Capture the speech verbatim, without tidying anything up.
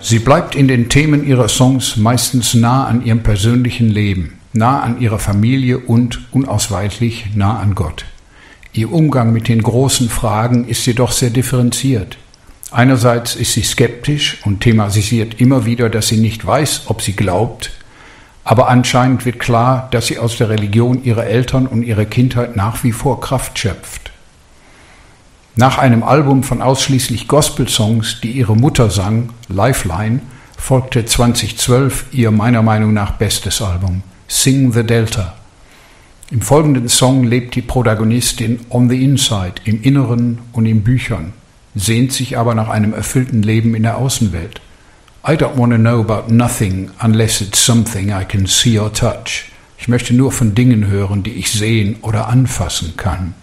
Sie bleibt in den Themen ihrer Songs meistens nah an ihrem persönlichen Leben, nah an ihrer Familie und unausweichlich nah an Gott. Ihr Umgang mit den großen Fragen ist jedoch sehr differenziert. Einerseits ist sie skeptisch und thematisiert immer wieder, dass sie nicht weiß, ob sie glaubt, aber anscheinend wird klar, dass sie aus der Religion ihrer Eltern und ihrer Kindheit nach wie vor Kraft schöpft. Nach einem Album von ausschließlich Gospel-Songs, die ihre Mutter sang, Lifeline, folgte zweitausendzwölf ihr meiner Meinung nach bestes Album, Sing the Delta. Im folgenden Song lebt die Protagonistin on the inside, im Inneren und in Büchern, sehnt sich aber nach einem erfüllten Leben in der Außenwelt. I don't want to know about nothing unless it's something I can see or touch. Ich möchte nur von Dingen hören, die ich sehen oder anfassen kann.